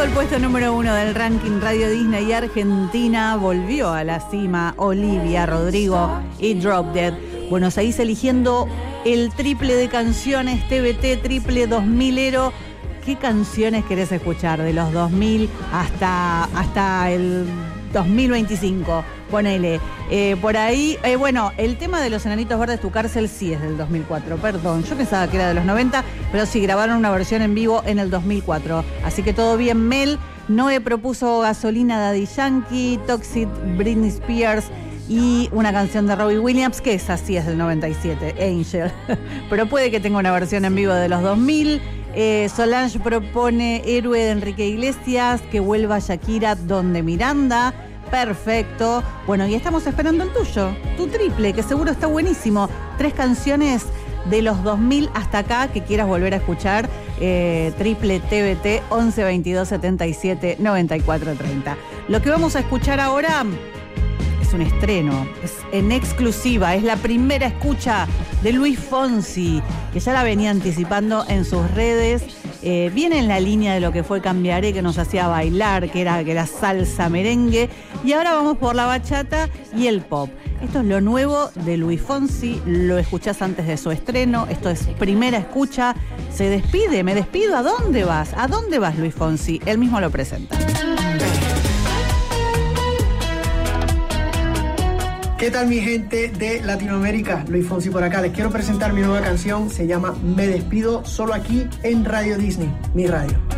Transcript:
Alcanzó el puesto número 1 del ranking Radio Disney y Argentina. Volvió a la cima Olivia Rodrigo y Drop Dead. Bueno, seguís eligiendo el triple de canciones TBT, triple 2000ero. ¿Qué canciones querés escuchar de los 2000 hasta el 2025? Ponele. Por ahí, bueno, el tema de Los Enanitos Verdes, Tu Cárcel, sí es del 2004. Perdón, yo pensaba que era de los 90, pero sí, grabaron una versión en vivo en el 2004. Así que todo bien, Mel. Noé propuso Gasolina, Daddy Yankee, Toxic, Britney Spears y una canción de Robbie Williams, que esa sí es del 97, Angel. Pero puede que tenga una versión en vivo de los 2000. Solange propone Héroe de Enrique Iglesias, Que vuelva Shakira, Donde Miranda. Perfecto. Bueno, y estamos esperando el tuyo, tu triple, que seguro está buenísimo. 3 canciones de los 2000 hasta acá que quieras volver a escuchar. Triple TBT 11 22 77 94 30. Lo que vamos a escuchar ahora es un estreno, es en exclusiva, es la primera escucha de Luis Fonsi, que ya la venía anticipando en sus redes. Viene en la línea de lo que fue Cambiaré, que nos hacía bailar, que era salsa, merengue, y ahora vamos por la bachata y el pop. Esto es lo nuevo de Luis Fonsi, lo escuchás antes de su estreno, esto es primera escucha, se despide, me despido, ¿a dónde vas? ¿A dónde vas, Luis Fonsi? Él mismo lo presenta. ¿Qué tal, mi gente de Latinoamérica? Luis Fonsi por acá. Les quiero presentar mi nueva canción. Se llama Me Despido, solo aquí en Radio Disney, mi radio.